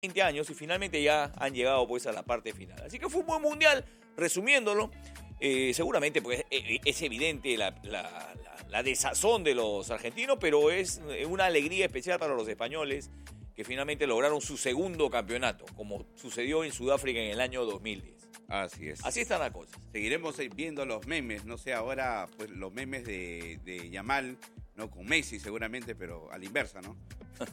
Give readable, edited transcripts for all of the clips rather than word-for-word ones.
20 años y finalmente ya han llegado pues a la parte final. Así que fue un buen mundial, resumiéndolo. Seguramente pues es evidente la desazón de los argentinos, pero es una alegría especial para los españoles que finalmente lograron su segundo campeonato, como sucedió en Sudáfrica en el año 2010. Así es. Así están las cosas. Seguiremos viendo los memes, no sé, ahora pues los memes de Yamal, ¿no? Con Messi seguramente, pero a la inversa, ¿no?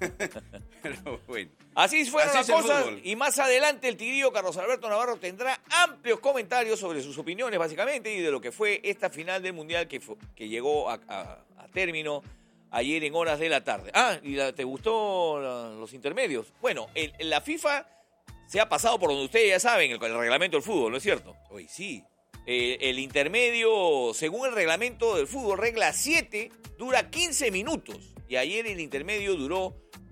Pero bueno. Así fueron las cosas, fútbol. y más adelante el tirío Carlos Alberto Navarro tendrá amplios comentarios sobre sus opiniones básicamente y de lo que fue esta final del Mundial que llegó a término ayer en horas de la tarde. ¿Te gustó los intermedios? Bueno, la FIFA se ha pasado por donde ustedes ya saben, el reglamento del fútbol, ¿no es cierto? Hoy sí. El intermedio, según el reglamento del fútbol, regla 7, dura 15 minutos. Y ayer el intermedio duró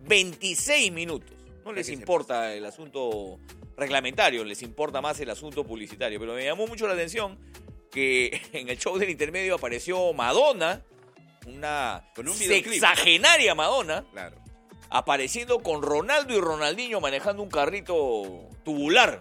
26 minutos. No les importa el asunto reglamentario, les importa más el asunto publicitario. Pero me llamó mucho la atención que en el show del intermedio apareció Madonna, con un sexagenaria Madonna, claro, apareciendo con Ronaldo y Ronaldinho manejando un carrito tubular.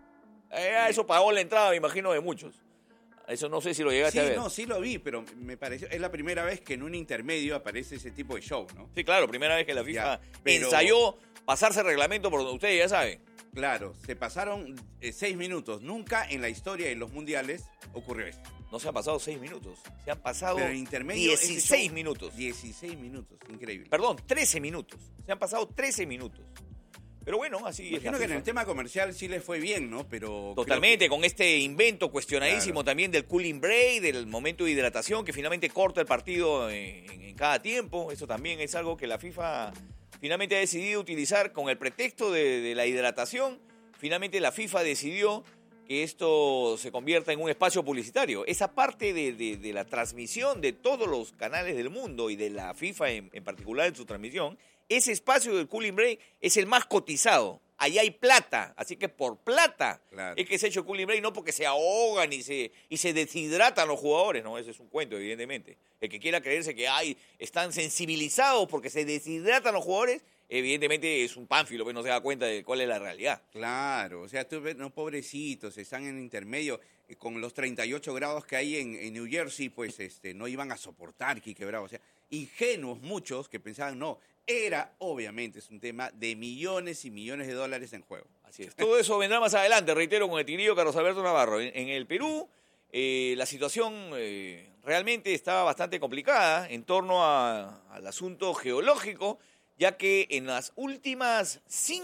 Eso pagó la entrada, me imagino, de muchos. Eso no sé si lo llegaste a ver. No, sí lo vi, pero me pareció, es la primera vez que en un intermedio aparece ese tipo de show, ¿no? Sí, claro, primera vez que la FIFA ensayó pasarse el reglamento por donde ustedes ya saben. Claro, se pasaron 6 minutos. Nunca en la historia de los mundiales ocurrió esto. No se han pasado 6 minutos, se han pasado pero en intermedio 16 minutos. 16 minutos, increíble. Perdón, 13 minutos. Se han pasado 13 minutos. Pero bueno, así imagino es. Que en el tema comercial sí les fue bien, ¿no? Pero totalmente, con este invento cuestionadísimo también del cooling break, del momento de hidratación que finalmente corta el partido en cada tiempo. Eso también es algo que la FIFA finalmente ha decidido utilizar con el pretexto de la hidratación. Finalmente la FIFA decidió que esto se convierta en un espacio publicitario. Esa parte de la transmisión de todos los canales del mundo y de la FIFA en particular en su transmisión, ese espacio del cooling break es el más cotizado. Allá hay plata, así que por plata es que se ha hecho el cooling break, no porque se ahogan y se deshidratan los jugadores. No, eso es un cuento, evidentemente. El que quiera creerse que están sensibilizados porque se deshidratan los jugadores, evidentemente es un pánfilo, pues no se da cuenta de cuál es la realidad. Claro, o sea, tú ves, no, pobrecitos, están en intermedio, con los 38 grados que hay en New Jersey, pues no iban a soportar Quique Bravo. O sea, ingenuos muchos que pensaban, no, obviamente, es un tema de millones y millones de dólares en juego. Así es. Todo eso vendrá más adelante, reitero, con el tigrillo Carlos Alberto Navarro. En el Perú, la situación realmente está bastante complicada en torno al asunto geológico, ya que en los últimos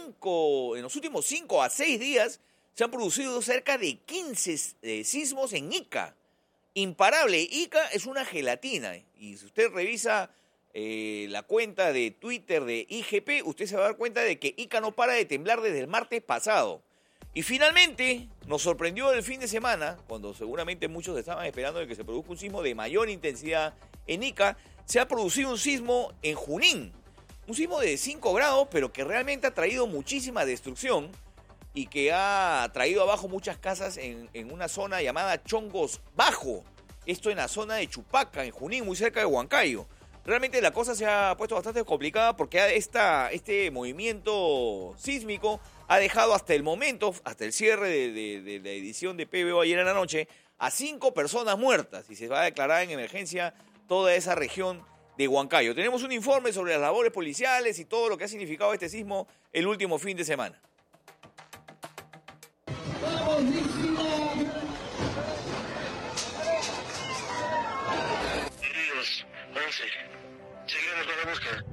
5 a 6 días se han producido cerca de 15 sismos en Ica. Imparable. Ica es una gelatina. Y si usted revisa la cuenta de Twitter de IGP, usted se va a dar cuenta de que Ica no para de temblar desde el martes pasado. Y finalmente nos sorprendió el fin de semana, cuando seguramente muchos estaban esperando de que se produzca un sismo de mayor intensidad en Ica, se ha producido un sismo en Junín. Un sismo de 5 grados, pero que realmente ha traído muchísima destrucción y que ha traído abajo muchas casas en una zona llamada Chongos Bajo. Esto en la zona de Chupaca, en Junín, muy cerca de Huancayo. Realmente la cosa se ha puesto bastante complicada porque este movimiento sísmico ha dejado hasta el momento, hasta el cierre de la edición de PBO ayer en la noche, a 5 personas muertas y se va a declarar en emergencia toda esa región de Huancayo. Tenemos un informe sobre las labores policiales y todo lo que ha significado este sismo el último fin de semana. Heridos, 11. Seguimos con la búsqueda.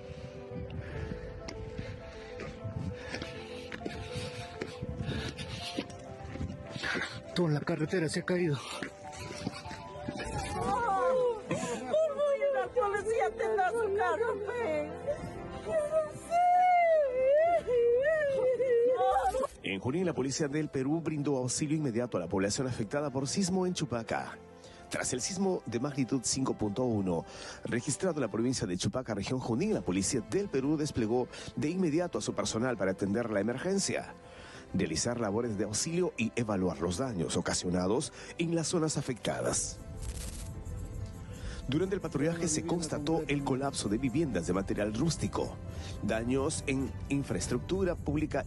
Toda la carretera se ha caído. La policía tendrá su carro, En Junín, la policía del Perú brindó auxilio inmediato a la población afectada por sismo en Chupaca. Tras el sismo de magnitud 5.1 registrado en la provincia de Chupaca, región Junín, la policía del Perú desplegó de inmediato a su personal para atender la emergencia, realizar labores de auxilio y evaluar los daños ocasionados en las zonas afectadas. Durante el patrullaje se constató el colapso de viviendas de material rústico, daños en infraestructura pública